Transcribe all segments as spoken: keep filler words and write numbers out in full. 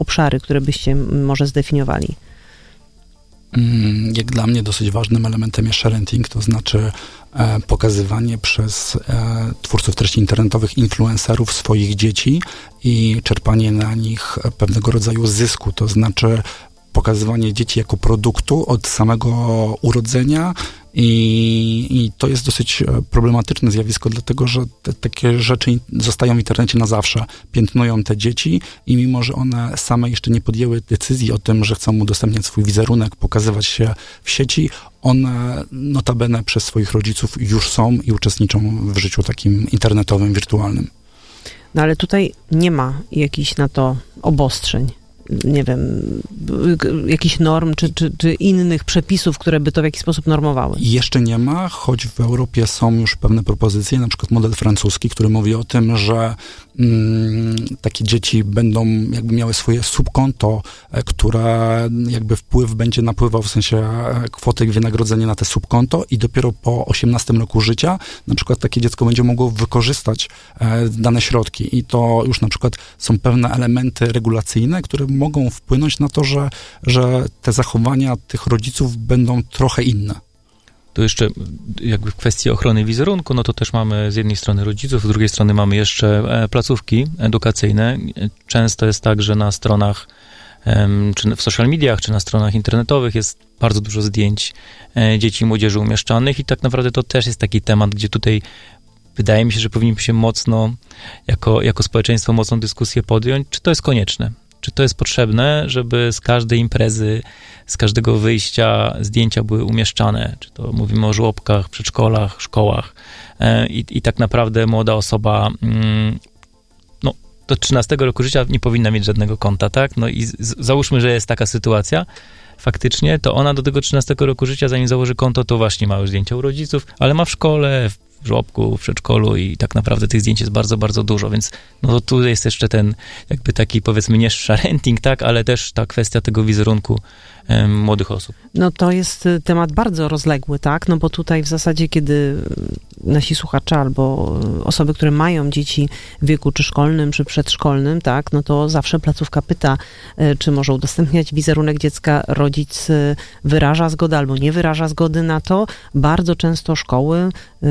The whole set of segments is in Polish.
obszary, które byście może zdefiniowali? Jak dla mnie dosyć ważnym elementem jest sharenting, to znaczy e, pokazywanie przez e, twórców treści internetowych, influencerów swoich dzieci i czerpanie na nich pewnego rodzaju zysku, to znaczy pokazywanie dzieci jako produktu od samego urodzenia i, i to jest dosyć problematyczne zjawisko, dlatego że te, takie rzeczy zostają w internecie na zawsze. Piętnują te dzieci i mimo, że one same jeszcze nie podjęły decyzji o tym, że chcą udostępniać swój wizerunek, pokazywać się w sieci, one notabene przez swoich rodziców już są i uczestniczą w życiu takim internetowym, wirtualnym. No ale tutaj nie ma jakichś na to obostrzeń. Nie wiem, jakichś norm, czy, czy, czy innych przepisów, które by to w jakiś sposób normowały? Jeszcze nie ma, choć w Europie są już pewne propozycje, na przykład model francuski, który mówi o tym, że mm, takie dzieci będą jakby miały swoje subkonto, e, które jakby wpływ będzie napływał, w sensie e, kwotę wynagrodzenia na te subkonto i dopiero po osiemnastym roku życia na przykład takie dziecko będzie mogło wykorzystać e, dane środki i to już na przykład są pewne elementy regulacyjne, które mogą wpłynąć na to, że, że te zachowania tych rodziców będą trochę inne. To jeszcze jakby w kwestii ochrony wizerunku, no to też mamy z jednej strony rodziców, z drugiej strony mamy jeszcze placówki edukacyjne. Często jest tak, że na stronach, czy w social mediach, czy na stronach internetowych jest bardzo dużo zdjęć dzieci i młodzieży umieszczanych i tak naprawdę to też jest taki temat, gdzie tutaj wydaje mi się, że powinniśmy się mocno, jako, jako społeczeństwo mocną dyskusję podjąć, czy to jest konieczne. Czy to jest potrzebne, żeby z każdej imprezy, z każdego wyjścia zdjęcia były umieszczane? Czy to mówimy o żłobkach, przedszkolach, szkołach i, i tak naprawdę młoda osoba no, do trzynastego roku życia nie powinna mieć żadnego konta, tak? No i z, załóżmy, że jest taka sytuacja faktycznie, to ona do tego trzynastego roku życia, zanim założy konto, to właśnie ma już zdjęcia u rodziców, ale ma w szkole, w żłobku, w przedszkolu i tak naprawdę tych zdjęć jest bardzo, bardzo dużo, więc no to tu jest jeszcze ten jakby taki powiedzmy nie sharenting, tak, ale też ta kwestia tego wizerunku em, młodych osób. No to jest temat bardzo rozległy, tak, no bo tutaj w zasadzie, kiedy nasi słuchacze albo osoby, które mają dzieci w wieku czy szkolnym, czy przedszkolnym, tak, no to zawsze placówka pyta, czy może udostępniać wizerunek dziecka, rodzic wyraża zgodę albo nie wyraża zgody na to. Bardzo często szkoły,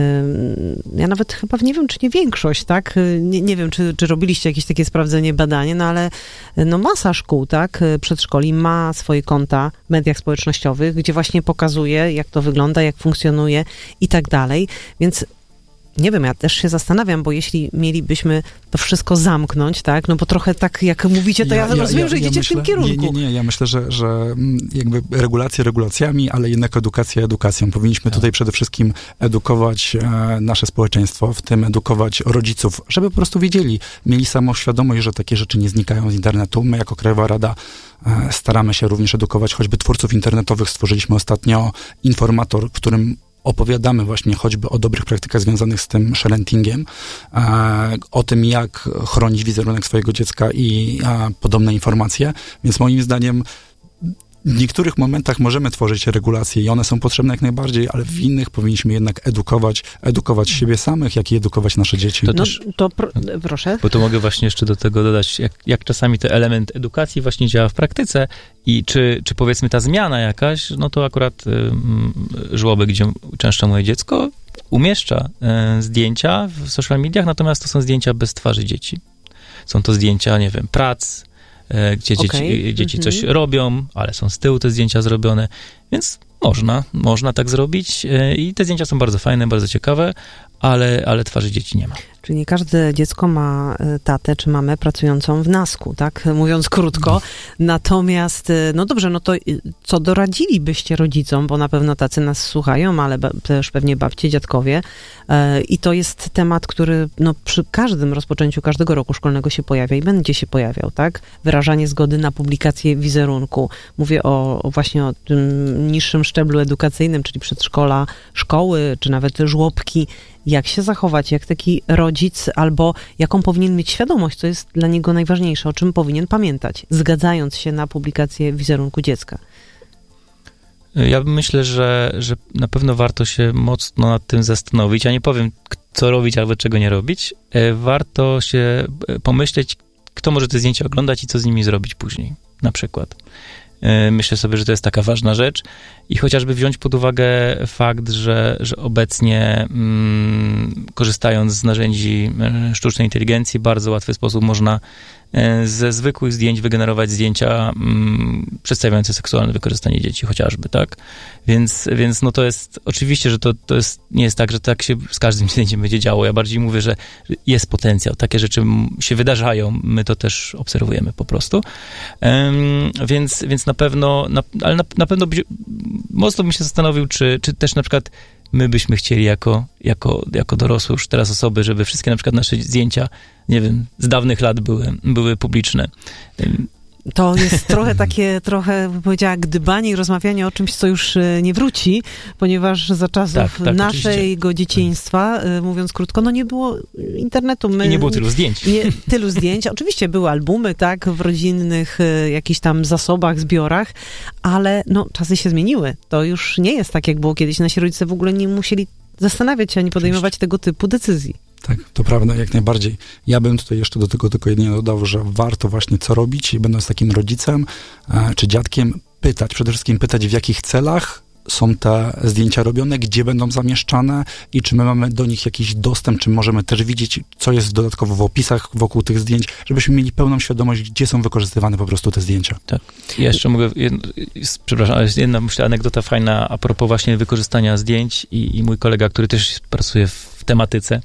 ja nawet chyba nie wiem, czy nie większość, tak, nie, nie wiem, czy, czy robiliście jakieś takie sprawdzenie, badanie, no ale no masa szkół, tak, przedszkoli ma swoje konta w mediach społecznościowych, gdzie właśnie pokazuje, jak to wygląda, jak funkcjonuje i tak dalej, więc nie wiem, ja też się zastanawiam, bo jeśli mielibyśmy to wszystko zamknąć, tak, no bo trochę tak, jak mówicie, to ja, ja rozumiem, ja, że idziecie ja myślę, w tym kierunku. Nie, nie, nie, ja myślę, że, że jakby regulacje regulacjami, ale jednak edukacja edukacją. Powinniśmy tutaj przede wszystkim edukować e, nasze społeczeństwo, w tym edukować rodziców, żeby po prostu wiedzieli, mieli samoświadomość, że takie rzeczy nie znikają z internetu. My jako Krajowa Rada e, staramy się również edukować choćby twórców internetowych. Stworzyliśmy ostatnio informator, w którym opowiadamy właśnie choćby o dobrych praktykach związanych z tym sharentingiem, e, o tym, jak chronić wizerunek swojego dziecka i e, podobne informacje. Więc moim zdaniem w niektórych momentach możemy tworzyć regulacje i one są potrzebne jak najbardziej, ale w innych powinniśmy jednak edukować, edukować siebie samych, jak i edukować nasze dzieci. To, no, to pro, proszę. Bo to mogę właśnie jeszcze do tego dodać, jak, jak czasami ten element edukacji właśnie działa w praktyce i czy, czy powiedzmy ta zmiana jakaś, no to akurat y, żłobek, gdzie uczęszcza moje dziecko, umieszcza y, zdjęcia w social mediach, natomiast to są zdjęcia bez twarzy dzieci. Są to zdjęcia, nie wiem, prac, gdzie okay. dzieci, dzieci mm-hmm. coś robią, ale są z tyłu te zdjęcia zrobione, więc można, można tak zrobić i te zdjęcia są bardzo fajne, bardzo ciekawe, ale, ale twarzy dzieci nie ma. Czyli nie każde dziecko ma tatę czy mamę pracującą w nasku, tak? Mówiąc krótko. No. Natomiast, no dobrze, no to co doradzilibyście rodzicom, bo na pewno tacy nas słuchają, ale ba- też pewnie babcie, dziadkowie. E, I to jest temat, który no, przy każdym rozpoczęciu każdego roku szkolnego się pojawia i będzie się pojawiał, tak? Wyrażanie zgody na publikację wizerunku. Mówię o, o właśnie o tym niższym szczeblu edukacyjnym, czyli przedszkola, szkoły, czy nawet żłobki. Jak się zachować, jak taki rodzic, albo jaką powinien mieć świadomość, co jest dla niego najważniejsze, o czym powinien pamiętać, zgadzając się na publikację wizerunku dziecka? Ja myślę, że, że na pewno warto się mocno nad tym zastanowić. Ja nie powiem, co robić albo czego nie robić. Warto się pomyśleć, kto może te zdjęcia oglądać i co z nimi zrobić później, na przykład. Myślę sobie, że to jest taka ważna rzecz i chociażby wziąć pod uwagę fakt, że, że obecnie mm, korzystając z narzędzi sztucznej inteligencji, w bardzo łatwy sposób można ze zwykłych zdjęć wygenerować zdjęcia mm, przedstawiające seksualne wykorzystanie dzieci chociażby, tak? Więc, więc no to jest, oczywiście, że to, to jest, nie jest tak, że tak się z każdym zdjęciem będzie działo. Ja bardziej mówię, że jest potencjał. Takie rzeczy się wydarzają, my to też obserwujemy po prostu. Um, więc, więc na pewno, na, ale na, na pewno by, mocno bym się zastanowił, czy, czy też na przykład my byśmy chcieli jako, jako, jako dorosłe już teraz osoby, żeby wszystkie na przykład nasze zdjęcia, nie wiem, z dawnych lat były, były publiczne. To jest trochę takie, trochę bym powiedziała, gdybanie i rozmawianie o czymś, co już nie wróci, ponieważ za czasów tak, tak, naszego oczywiście. dzieciństwa, mówiąc krótko, no nie było internetu. My, I nie było tylu zdjęć. Nie, tylu zdjęć. Oczywiście były albumy, tak, w rodzinnych jakichś tam zasobach, zbiorach, ale no czasy się zmieniły. To już nie jest tak, jak było kiedyś. Nasi rodzice w ogóle nie musieli zastanawiać się ani podejmować oczywiście. tego typu decyzji. Tak, to prawda, jak najbardziej. Ja bym tutaj jeszcze do tego tylko jedynie dodał, że warto właśnie co robić, będąc takim rodzicem e, czy dziadkiem, pytać, przede wszystkim pytać, w jakich celach są te zdjęcia robione, gdzie będą zamieszczane i czy my mamy do nich jakiś dostęp, czy możemy też widzieć, co jest dodatkowo w opisach wokół tych zdjęć, żebyśmy mieli pełną świadomość, gdzie są wykorzystywane po prostu te zdjęcia. Tak. Ja jeszcze mogę, jedno, przepraszam, ale jest jedna, myślę, anegdota fajna a propos właśnie wykorzystania zdjęć i, i mój kolega, który też pracuje w tematyce,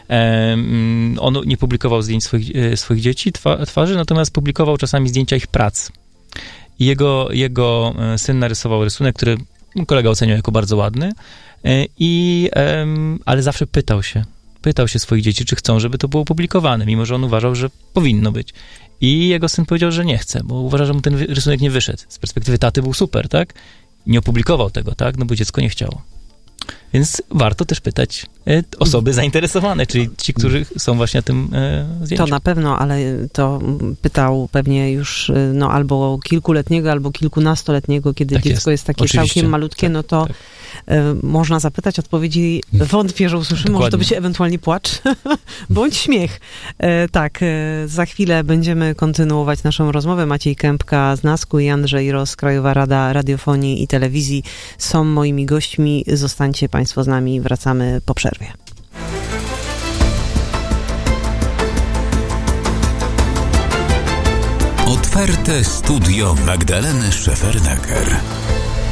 on nie publikował zdjęć swoich, swoich dzieci, twarzy, natomiast publikował czasami zdjęcia ich prac. I jego, jego syn narysował rysunek, który kolega oceniał jako bardzo ładny, i, ale zawsze pytał się, pytał się swoich dzieci, czy chcą, żeby to było publikowane, mimo że on uważał, że powinno być. I jego syn powiedział, że nie chce, bo uważa, że mu ten rysunek nie wyszedł. Z perspektywy taty był super, tak? Nie opublikował tego, tak? No bo dziecko nie chciało. Więc warto też pytać e, osoby zainteresowane, czyli ci, którzy są właśnie na tym e, zdjęciu. To na pewno, ale to pytał pewnie już no, albo kilkuletniego, albo kilkunastoletniego, kiedy tak dziecko jest, jest takie Oczywiście. całkiem malutkie, tak, no to tak. e, można zapytać, odpowiedzi wątpię, że usłyszymy. Dokładnie. Może to być ewentualnie płacz, bądź śmiech. E, tak, e, za chwilę będziemy kontynuować naszą rozmowę. Maciej Kępka z NASK-u i Andrzej Ross, Krajowa Rada Radiofonii i Telewizji są moimi gośćmi. Zostańcie Państwo z nami, wracamy po przerwie. Otwarte studio Magdaleny Szefernaker.